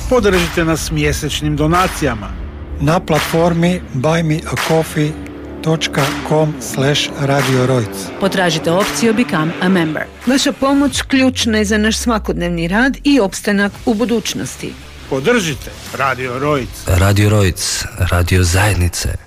Podržite nas mjesečnim donacijama na platformi buymeacoffee.com/Radio Rojc. Potražite opciju Become a Member. Vaša pomoć ključna je za naš svakodnevni rad i opstanak u budućnosti. Podržite Radio Rojc. Radio Rojc, radio zajednice.